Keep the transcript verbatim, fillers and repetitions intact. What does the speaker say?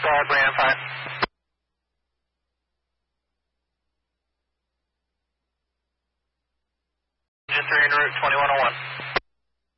uh, Brandon five. Engine three en route, twenty-one oh one.